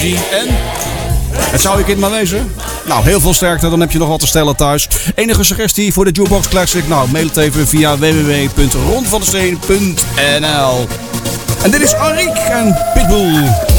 energie en... Het zou je kind maar wezen. Nou, heel veel sterkte, dan heb je nog wat te stellen thuis. Enige suggestie voor de Jukebox Classic? Nou, mail het even via www.rondvandesteen.nl. En dit is Henrique en Pitbull.